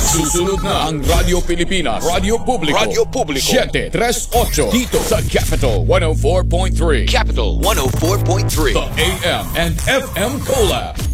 Susunod na ang Radyo Pilipinas, Radyo Publiko, 738 dito sa Capital 104.3. Capital 104.3. The AM and FM Collab.